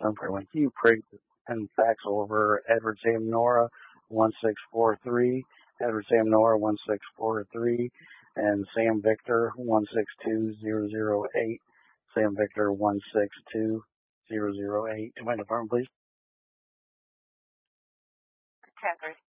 When you prig and fax over Edward Sam Nora 1643, Edward Sam Nora 1643, and Sam Victor 162008, Sam Victor 162008. To my department, please. Catherine.